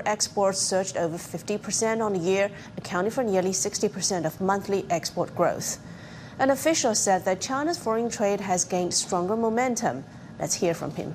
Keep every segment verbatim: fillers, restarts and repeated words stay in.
exports surged over fifty percent on the year, accounting for nearly sixty percent of monthly export growth. An official said that China's foreign trade has gained stronger momentum. Let's hear from him.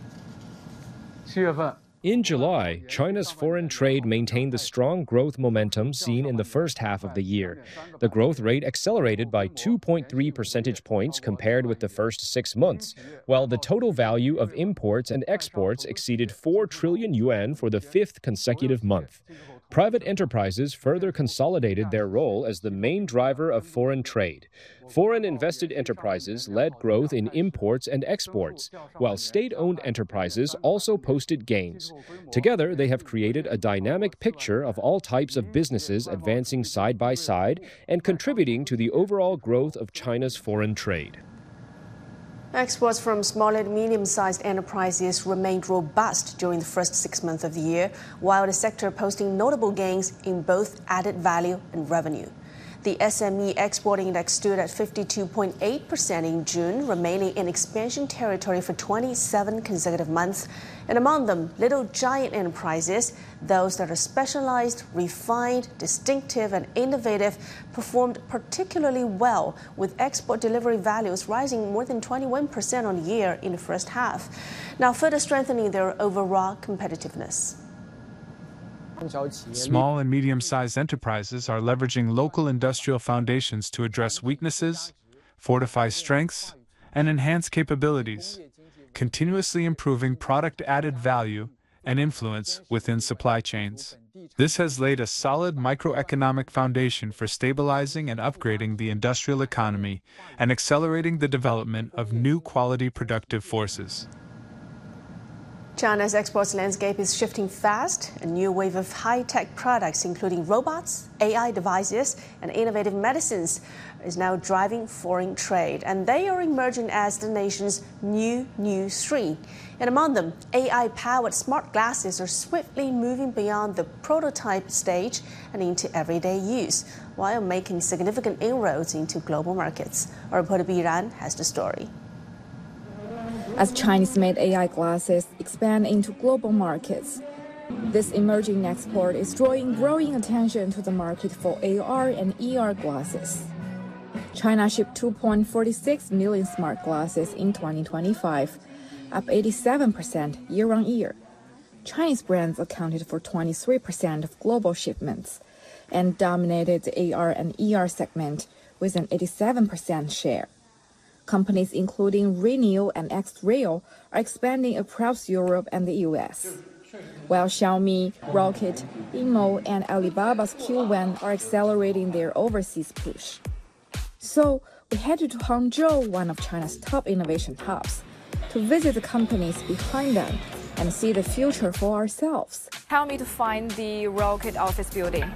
In July, China's foreign trade maintained the strong growth momentum seen in the first half of the year. The growth rate accelerated by two point three percentage points compared with the first six months, while the total value of imports and exports exceeded four trillion yuan for the fifth consecutive month. Private enterprises further consolidated their role as the main driver of foreign trade. Foreign invested enterprises led growth in imports and exports, while state-owned enterprises also posted gains. Together, they have created a dynamic picture of all types of businesses advancing side by side and contributing to the overall growth of China's foreign trade. Exports from small and medium-sized enterprises remained robust during the first six months of the year, while the sector posting notable gains in both added value and revenue. The S M E export index stood at fifty-two point eight percent in June, remaining in expansion territory for twenty-seven consecutive months. And among them, little giant enterprises, those that are specialized, refined, distinctive, and innovative, performed particularly well, with export delivery values rising more than twenty-one percent on the year in the first half, now further strengthening their overall competitiveness. Small and medium-sized enterprises are leveraging local industrial foundations to address weaknesses, fortify strengths, and enhance capabilities, continuously improving product added value and influence within supply chains. This has laid a solid microeconomic foundation for stabilizing and upgrading the industrial economy and accelerating the development of new quality productive forces. China's exports landscape is shifting fast. A new wave of high-tech products, including robots, A I devices, and innovative medicines, is now driving foreign trade, and they are emerging as the nation's new new three. And among them, A I-powered smart glasses are swiftly moving beyond the prototype stage and into everyday use, while making significant inroads into global markets. Our reporter Bi Ran has the story. As Chinese-made A I glasses expand into global markets, this emerging export is drawing growing attention to the market for A R and E R glasses. China shipped two point four six million smart glasses in twenty twenty-five, up eighty-seven percent year-on-year. Chinese brands accounted for twenty-three percent of global shipments and dominated the A R and E R segment with an eighty-seven percent share. Companies including Renew and X-Rail are expanding across Europe and the U S, while Xiaomi, Rocket, Imo, and Alibaba's Q one are accelerating their overseas push. So we headed to Hangzhou, one of China's top innovation hubs, to visit the companies behind them and see the future for ourselves. Help me to find the Rocket office building.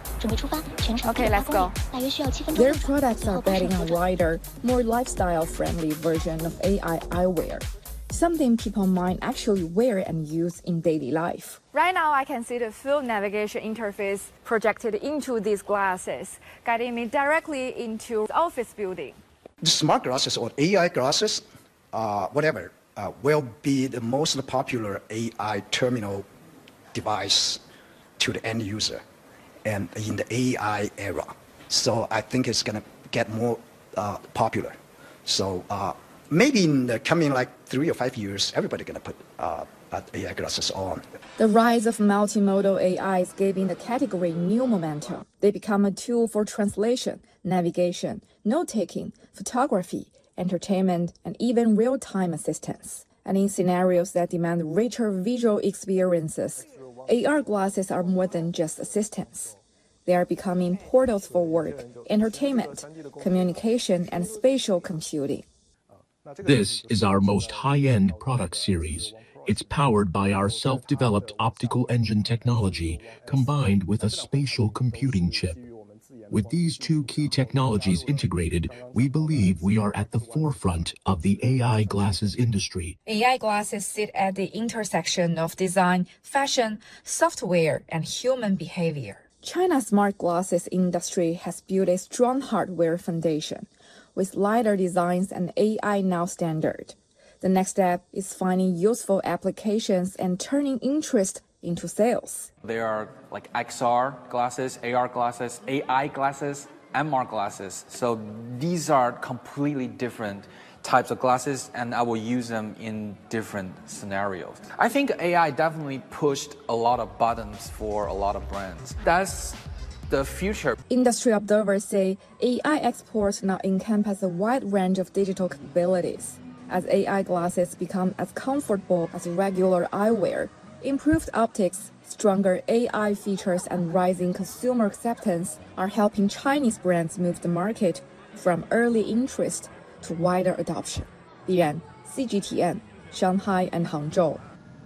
Okay, let's go. Their products are betting on a wider, more lifestyle-friendly version of A I eyewear, something people might actually wear and use in daily life. Right now, I can see the full navigation interface projected into these glasses, guiding me directly into the office building. The smart glasses or A I glasses, uh, whatever, uh, will be the most popular A I terminal device to the end user. And in the A I era. So I think it's going to get more uh, popular. So uh, maybe in the coming like three or five years, everybody's going to put uh, A I glasses on. The rise of multimodal A I is giving the category new momentum. They become a tool for translation, navigation, note-taking, photography, entertainment, and even real-time assistance. And in scenarios that demand richer visual experiences, A R glasses are more than just assistants. They are becoming portals for work, entertainment, communication, and spatial computing. This is our most high-end product series. It's powered by our self-developed optical engine technology combined with a spatial computing chip. With these two key technologies integrated, we believe we are at the forefront of the A I glasses industry. A I glasses sit at the intersection of design, fashion, software, and human behavior. China's smart glasses industry has built a strong hardware foundation, with lighter designs and A I now standard. The next step is finding useful applications and turning interest into sales. There are like X R glasses, A R glasses, A I glasses, M R glasses. So these are completely different types of glasses, and I will use them in different scenarios. I think A I definitely pushed a lot of buttons for a lot of brands. That's the future. Industry observers say A I exports now encompass a wide range of digital capabilities. As A I glasses become as comfortable as regular eyewear, improved optics, stronger A I features, and rising consumer acceptance are helping Chinese brands move the market from early interest to wider adoption. Yan, C G T N, Shanghai and Hangzhou.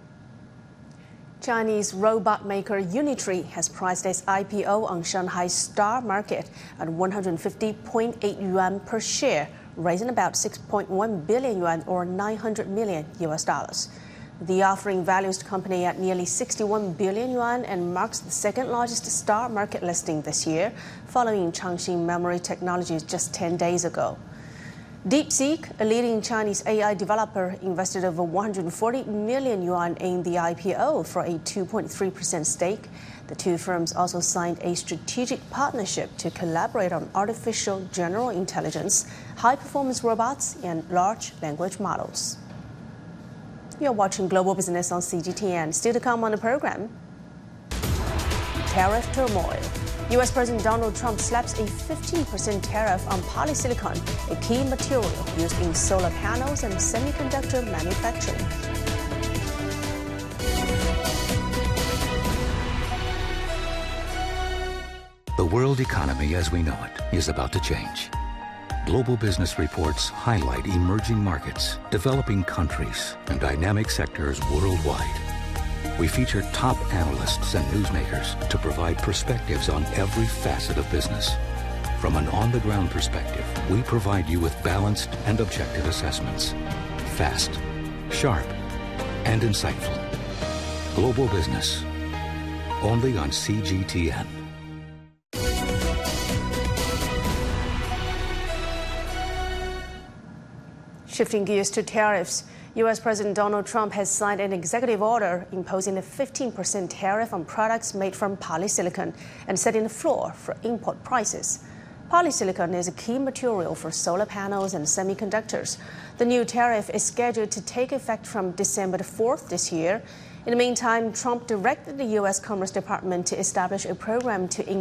Chinese robot maker Unitree has priced its I P O on Shanghai Star Market at one hundred fifty point eight yuan per share, raising about six point one billion yuan or nine hundred million U S dollars. The offering values the company at nearly sixty-one billion yuan and marks the second largest Star Market listing this year, following Changxin Memory Technologies just ten days ago. DeepSeek, a leading Chinese A I developer, invested over one hundred forty million yuan in the I P O for a two point three percent stake. The two firms also signed a strategic partnership to collaborate on artificial general intelligence, high-performance robots, and large language models. You're watching Global Business on C G T N. Still to come on the program, tariff turmoil. U S President Donald Trump slaps a fifteen percent tariff on polysilicon, a key material used in solar panels and semiconductor manufacturing. The world economy as we know it is about to change. Global business reports highlight emerging markets, developing countries, and dynamic sectors worldwide. We feature top analysts and newsmakers to provide perspectives on every facet of business. From an on-the-ground perspective, we provide you with balanced and objective assessments. Fast, sharp, and insightful. Global Business, only on C G T N. Shifting gears to tariffs, U S President Donald Trump has signed an executive order imposing a fifteen percent tariff on products made from polysilicon and setting the floor for import prices. Polysilicon is a key material for solar panels and semiconductors. The new tariff is scheduled to take effect from December the fourth this year. In the meantime, Trump directed the U S Commerce Department to establish a program to